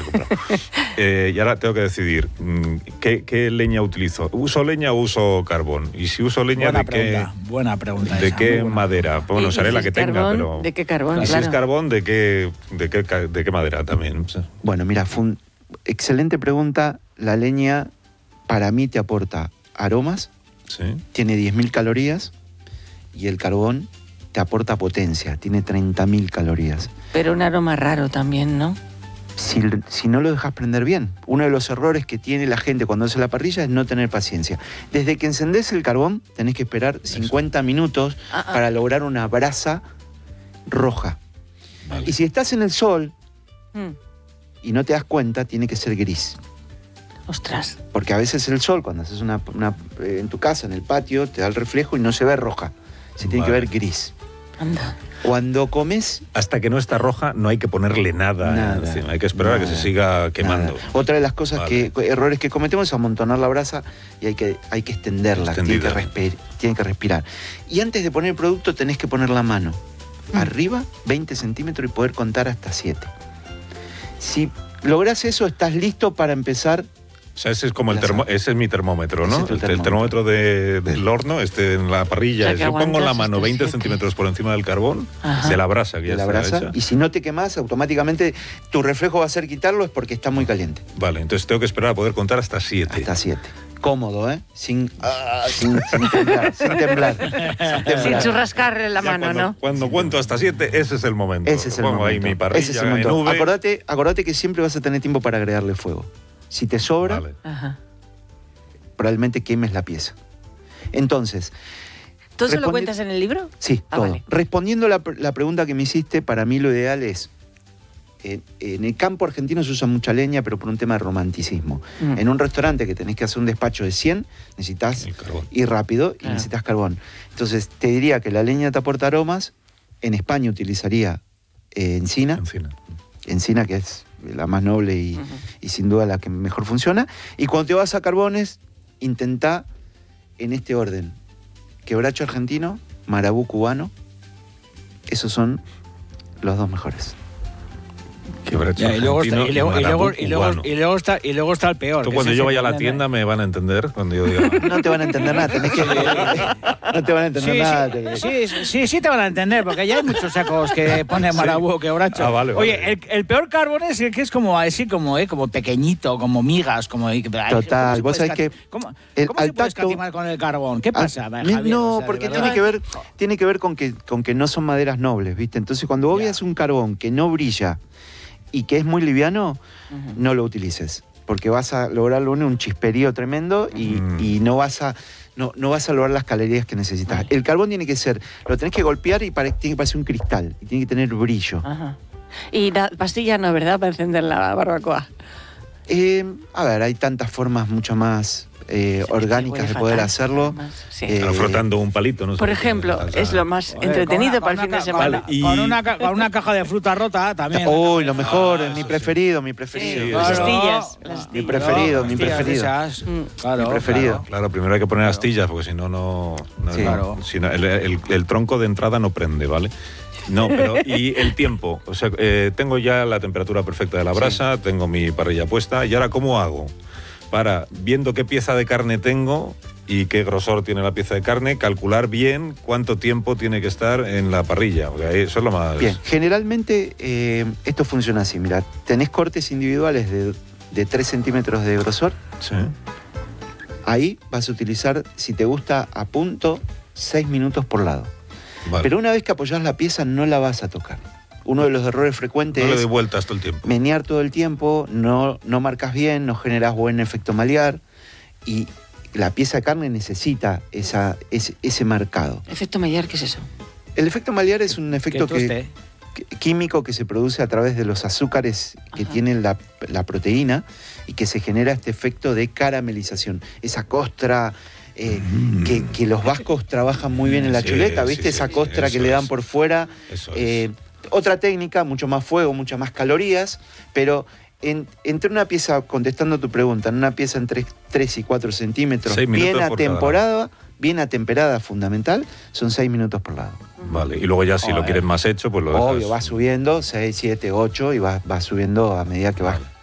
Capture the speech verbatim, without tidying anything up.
eh, y ahora tengo que decidir, ¿qué, ¿qué leña utilizo? ¿Uso leña o uso carbón? Y si uso leña, buena ¿de pregunta, qué, buena pregunta ¿de esa, qué buena. madera? Bueno, usaré la que carbón, tenga, pero... ¿de qué carbón? Y si Claro. es carbón, ¿de qué, de qué, de qué madera también? Bueno, mira, fun- excelente pregunta. La leña, para mí, te aporta aromas, Sí. tiene diez mil calorías, y el carbón te aporta potencia, tiene treinta mil calorías. Pero un aroma raro también, ¿no? Si, si no lo dejas prender bien. Uno de los errores que tiene la gente cuando hace la parrilla es no tener paciencia. Desde que encendés el carbón, tenés que esperar cincuenta minutos Ah, ah. para lograr una brasa roja. Vale. Y si estás en el sol Mm. y no te das cuenta, tiene que ser gris. Ostras. Porque a veces el sol, cuando haces una, una- eh, en tu casa, en el patio, te da el reflejo y no se ve roja. Se tiene Vale. que ver gris. Anda. Cuando comes... Hasta que no está roja, no hay que ponerle nada, Nada, encima. Hay que esperar a que nada, se siga quemando. Nada. Otra de las cosas Vale. que, errores que cometemos es amontonar la brasa y hay que, hay que extenderla, tiene que, Extendida. respir- tiene que respirar. Y antes de poner el producto tenés que poner la mano Mm. arriba, veinte centímetros, y poder contar hasta siete. Si lográs eso, estás listo para empezar. O sea, ese es como el La termo, sal. ese es mi termómetro, ¿no? Ese es tu el, el termómetro de- del horno, este en la parrilla. O sea, que Yo pongo la aguantas mano hasta veinte siete. centímetros por encima del carbón, Ajá. de la brasa que de ya la está brasa, hecha. y si no te quemás, automáticamente tu reflejo va a ser quitarlo, es porque está muy caliente. Vale, entonces tengo que esperar a poder contar hasta siete. Hasta siete. Cómodo, ¿eh? Sin, ah, sin, sin temblar, sin temblar. Sin temblar. Sin churrascar la Ya mano, cuando, ¿no? cuando cuento hasta siete, ese es el momento. Ese es el Pongo momento. ahí mi parrilla Ese es el en momento. V. Acordate, acordate que siempre vas a tener tiempo para agregarle fuego. Si te sobra, Vale. Ajá. probablemente quemes la pieza. Entonces, ¿Todo eso lo Respondi- cuentas en el libro? sí, Ah, todo. vale. Respondiendo la, la pregunta que me hiciste, para mí lo ideal es, en, en el campo argentino se usa mucha leña, pero por un tema de romanticismo. Mm. En un restaurante que tenés que hacer un despacho de cien, necesitas El carbón. ir rápido y Claro. necesitas carbón. Entonces, te diría que la leña te aporta aromas. En España utilizaría eh, encina, Encina. encina que es la más noble y, Ujú. y sin duda la que mejor funciona. Y cuando te vas a carbones, intentá en este orden: quebracho argentino, marabú cubano. Esos son los dos mejores. Quebracho Ya, y luego está, argentino y luego, y marabú luego, y luego, cubano. y luego está, y luego está el peor. Esto que cuando es yo ese vaya a la que- tienda me van a entender cuando yo diga... No te van a entender nada, tenés que... no te van a entender Sí, nada. sí, te- sí, sí, sí, sí te van a entender, porque ya hay muchos sacos que ponen marabú o quebracho. Ah, vale, Oye, vale. el, el peor carbón es el que es como así, como, eh, como pequeñito, como migas, como... ay, ¿cómo se Total, vos puede sabés que escat- ¿Cómo, el- cómo se al puede tacto- escatimar con el carbón? ¿Qué pasa, Ah, Javier? no, O sea, de porque verdad. tiene que ver, tiene que ver con que, con que no son maderas nobles, ¿viste? Entonces, cuando vos Ya. veas un carbón que no brilla y que es muy liviano, Ujú. no lo utilices, porque vas a lograr un, un chisperío tremendo y, Mm. y no vas a no, no vas a lograr las calorías que necesitas. Vale. El carbón tiene que ser, lo tenés que golpear y pare- tiene que parecer un cristal y tiene que tener brillo. Ajá. Y la pastilla no, ¿verdad? Para encender la barbacoa. Eh, a ver, hay tantas formas mucho más eh, orgánicas Huele de poder fatal, hacerlo. además. Sí. Eh, Claro, frotando un palito, ¿no? Por sé, ejemplo, salsa. es lo más Joder, entretenido con para una- el fin de con semana. una- Vale, y- Con una, ca- con una caja de fruta rota también. Uy, lo mejor, Ah, mi eso sí. preferido, mi preferido. Sí, Claro. las astillas. Las Mi astillas. preferido, mi Hostias, preferido. esas. Mm. Claro, Mi preferido. claro. Claro, primero hay que poner Claro. astillas, porque si no, no... no- Sí. no- Claro. si no, el, el- el tronco de entrada no prende, ¿vale? No, pero y el tiempo. O sea, eh, tengo ya la temperatura perfecta de la brasa, tengo mi parrilla puesta, y ahora, ¿cómo hago? Para, viendo qué pieza de carne tengo y qué grosor tiene la pieza de carne, calcular bien cuánto tiempo tiene que estar en la parrilla. O sea, eso es lo más... Bien, generalmente eh, esto funciona así, mira, tenés cortes individuales de, de tres centímetros de grosor, Sí. ahí vas a utilizar, si te gusta, a punto, seis minutos por lado. Vale. Pero una vez que apoyás la pieza no la vas a tocar. Uno de los errores frecuentes no le es doy vueltas todo el tiempo. menear todo el tiempo, no, no marcas bien, no generas buen efecto malear y la pieza de carne necesita esa, ese, ese marcado. Efecto Maillard, ¿qué es eso? El efecto malear es un efecto Que que, toste. que- químico que se produce a través de los azúcares que Ajá. tiene la, la proteína y que se genera este efecto de caramelización. Esa costra eh, Mm. que, que los vascos trabajan muy bien en la Sí, chuleta, sí, ¿viste? sí, Esa sí, costra eso que le dan es. por fuera. Eso es. Eh, otra técnica, mucho más fuego, muchas más calorías, pero en- entre una pieza, contestando tu pregunta, en una pieza entre tres y cuatro centímetros, Seis minutos bien por cada atemporada, bien atemperada, fundamental, son seis minutos por lado. Vale, y luego ya si lo Joder. quieres más hecho, pues lo dejas... Obvio, va subiendo, seis, siete, ocho, y va, va subiendo a medida que vas